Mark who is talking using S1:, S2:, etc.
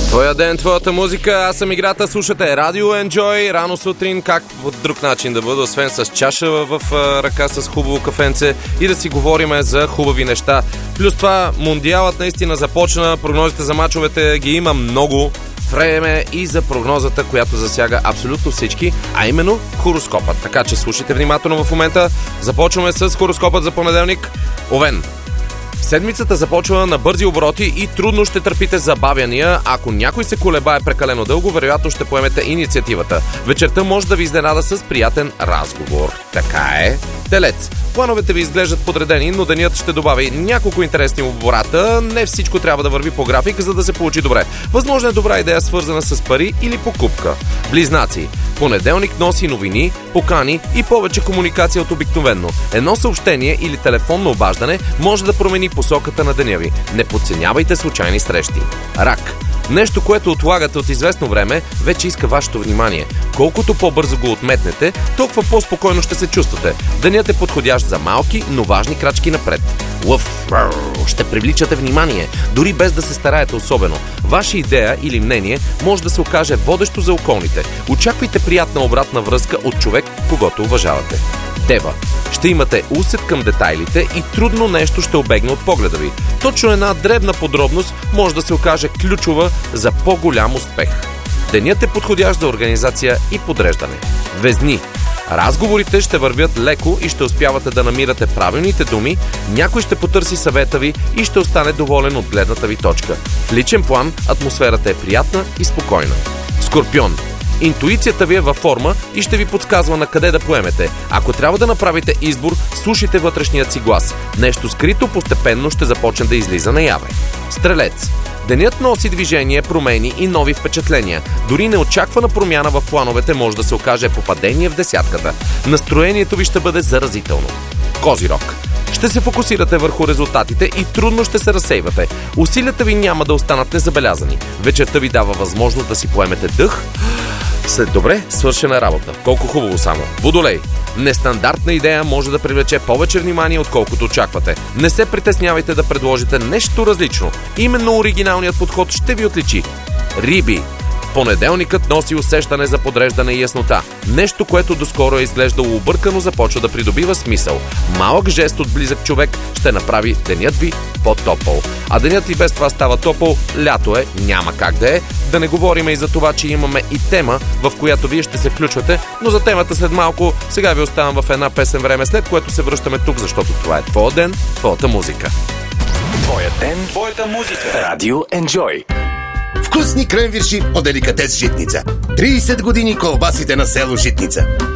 S1: Твоя ден, твоята музика, аз съм играта, слушате Радио Enjoy, рано сутрин, как по друг начин да бъде, освен с чаша в ръка, с хубаво кафенце и да си говориме за хубави неща. Плюс това, Мондиалът наистина започна, прогнозите за мачовете ги има много, време и за прогнозата, която засяга абсолютно всички, а именно хороскопът. Така че слушайте внимателно в момента. Започваме с хороскопът за понеделник. Овен. Седмицата започва на бързи обороти и трудно ще търпите забавяния. Ако някой се колебае прекалено дълго, вероятно ще поемете инициативата. Вечерта може да ви изненада с приятен разговор. Така е. Телец. Плановете ви изглеждат подредени, но денят ще добави няколко интересни оборота. Не всичко трябва да върви по график, за да се получи добре. Възможно е добра идея, свързана с пари или покупка. Близнаци. Понеделник носи новини, покани и повече комуникация от обикновено. Едно съобщение или телефонно обаждане може да промени посоката на деня ви. Не подценявайте случайни срещи. Рак. Нещо, което отлагате от известно време, вече иска вашето внимание. Колкото по-бързо го отметнете, толкова по-спокойно ще се чувствате. Денят е подходящ за малки, но важни крачки напред. Лъв. Ще привличате внимание, дори без да се стараете особено. Ваша идея или мнение може да се окаже водещо за околните. Очаквайте приятна обратна връзка от човек, когото уважавате. Дева. Ще имате усет към детайлите и трудно нещо ще обегне от погледа ви. Точно една дребна подробност може да се окаже ключова за по-голям успех. Денят е подходящ за организация и подреждане. Везни. Разговорите ще вървят леко и ще успявате да намирате правилните думи, някой ще потърси съвета ви и ще остане доволен от гледната ви точка. В личен план атмосферата е приятна и спокойна. Скорпион. Интуицията ви е във форма и ще ви подсказва на къде да поемете. Ако трябва да направите избор, слушайте вътрешният си глас. Нещо скрито постепенно ще започне да излиза наяве. Стрелец. Денят носи движение, промени и нови впечатления. Дори неочаквана промяна в плановете може да се окаже попадение в десятката. Настроението ви ще бъде заразително. Козирог. Ще се фокусирате върху резултатите и трудно ще се разсейвате. Усилията ви няма да останат незабелязани. Вечерта ви дава възможност да си поемете дъх след добре свършена работа. Колко хубаво само. Водолей. Нестандартна идея може да привлече повече внимание, отколкото очаквате. Не се притеснявайте да предложите нещо различно. Именно оригиналният подход ще ви отличи. Риби. Понеделникът носи усещане за подреждане и яснота. Нещо, което доскоро е изглеждало объркано, започва да придобива смисъл. Малък жест от близък човек ще направи денят ви по-топъл. А денят и без това става топъл, лято е, няма как да е. Да не говорим и за това, че имаме и тема, в която вие ще се включвате, но за темата след малко. Сега ви оставам в една песен време, след което се връщаме тук, защото това е твоя ден, твоята музика.
S2: Твоя ден, твоята музика. Радио Enjoy.
S3: Вкусни кренвирши от деликатес Житница. 30 години колбасите на село Житница.